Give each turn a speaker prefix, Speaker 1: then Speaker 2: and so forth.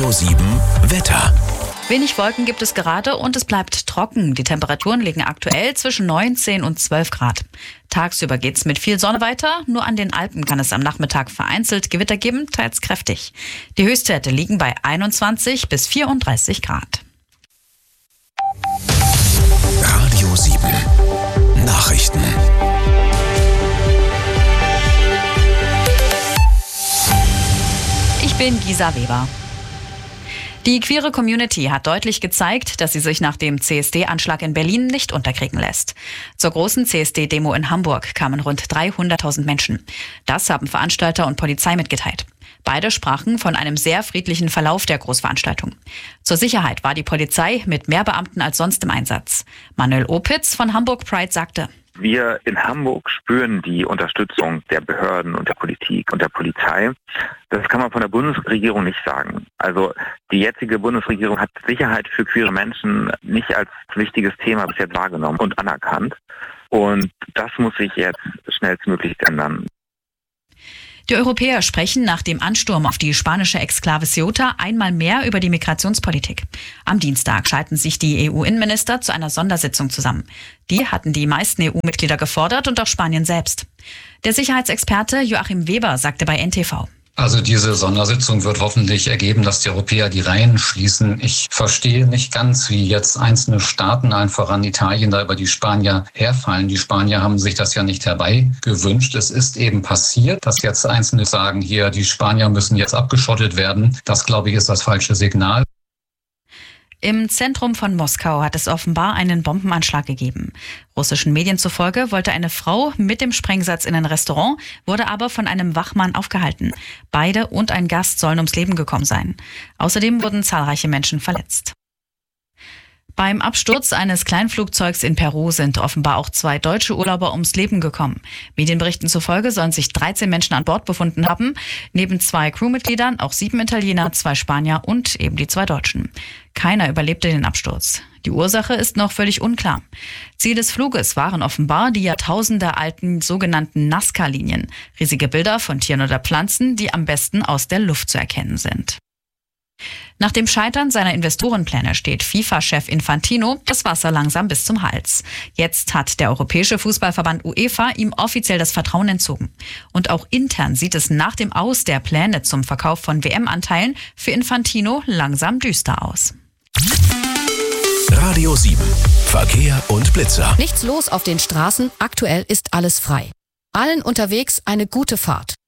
Speaker 1: Radio 7 Wetter.
Speaker 2: Wenig Wolken gibt es gerade und es bleibt trocken. Die Temperaturen liegen aktuell zwischen 19 und 12 Grad. Tagsüber geht's mit viel Sonne weiter. Nur an den Alpen kann es am Nachmittag vereinzelt Gewitter geben, teils kräftig. Die Höchstwerte liegen bei 21 bis 34 Grad.
Speaker 1: Radio 7 Nachrichten.
Speaker 2: Ich bin Gisa Weber. Die queere Community hat deutlich gezeigt, dass sie sich nach dem CSD-Anschlag in Berlin nicht unterkriegen lässt. Zur großen CSD-Demo in Hamburg kamen rund 300.000 Menschen. Das haben Veranstalter und Polizei mitgeteilt. Beide sprachen von einem sehr friedlichen Verlauf der Großveranstaltung. Zur Sicherheit war die Polizei mit mehr Beamten als sonst im Einsatz. Manuel Opitz von Hamburg Pride sagte:
Speaker 3: Wir in Hamburg spüren die Unterstützung der Behörden und der Politik und der Polizei. Das kann man von der Bundesregierung nicht sagen. Also die jetzige Bundesregierung hat Sicherheit für queere Menschen nicht als wichtiges Thema bis jetzt wahrgenommen und anerkannt. Und das muss sich jetzt schnellstmöglich ändern.
Speaker 2: Die Europäer sprechen nach dem Ansturm auf die spanische Exklave Ceuta einmal mehr über die Migrationspolitik. Am Dienstag schalten sich die EU-Innenminister zu einer Sondersitzung zusammen. Die hatten die meisten EU-Mitglieder gefordert und auch Spanien selbst. Der Sicherheitsexperte Joachim Weber sagte bei NTV:
Speaker 4: Also diese Sondersitzung wird hoffentlich ergeben, dass die Europäer die Reihen schließen. Ich verstehe nicht ganz, wie jetzt einzelne Staaten, allen voran Italien, da über die Spanier herfallen. Die Spanier haben sich das ja nicht herbeigewünscht. Es ist eben passiert, dass jetzt Einzelne sagen, hier, die Spanier müssen jetzt abgeschottet werden. Das, glaube ich, ist das falsche Signal.
Speaker 2: Im Zentrum von Moskau hat es offenbar einen Bombenanschlag gegeben. Russischen Medien zufolge wollte eine Frau mit dem Sprengsatz in ein Restaurant, wurde aber von einem Wachmann aufgehalten. Beide und ein Gast sollen ums Leben gekommen sein. Außerdem wurden zahlreiche Menschen verletzt. Beim Absturz eines Kleinflugzeugs in Peru sind offenbar auch 2 deutsche Urlauber ums Leben gekommen. Medienberichten zufolge sollen sich 13 Menschen an Bord befunden haben. Neben 2 Crewmitgliedern auch 7 Italiener, 2 Spanier und eben die 2 Deutschen. Keiner überlebte den Absturz. Die Ursache ist noch völlig unklar. Ziel des Fluges waren offenbar die jahrtausendealten sogenannten Nazca-Linien. Riesige Bilder von Tieren oder Pflanzen, die am besten aus der Luft zu erkennen sind. Nach dem Scheitern seiner Investorenpläne steht FIFA-Chef Infantino das Wasser langsam bis zum Hals. Jetzt hat der Europäische Fußballverband UEFA ihm offiziell das Vertrauen entzogen. Und auch intern sieht es nach dem Aus der Pläne zum Verkauf von WM-Anteilen für Infantino langsam düster aus.
Speaker 1: Radio 7 Verkehr und Blitzer.
Speaker 5: Nichts los auf den Straßen, aktuell ist alles frei. Allen unterwegs eine gute Fahrt.